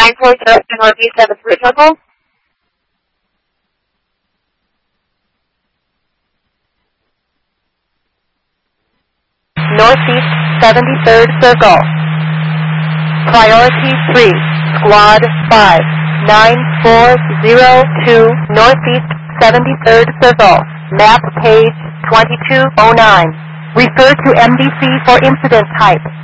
towards the northeast of the route circle. Northeast 73rd Circle. Priority 3, Squad 5, 9402, Northeast 73rd Circle. Map page 2209. Refer to MDC for incident type.